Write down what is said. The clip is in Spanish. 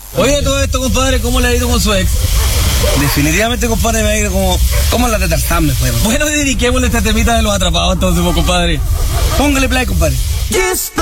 Oye, todo esto, compadre, ¿cómo le ha ido con su ex? Definitivamente, compadre, me ha ido como la de Tarzán, me fue. Bueno, dediquémosle esta temita de los atrapados entonces, compadre. Póngale play, compadre. Yes.